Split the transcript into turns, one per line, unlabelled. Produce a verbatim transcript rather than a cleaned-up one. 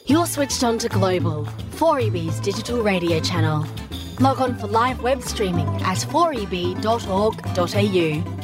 You're switched on to Global, four E B's digital radio channel. Log on for live web streaming at four e b dot org dot a u.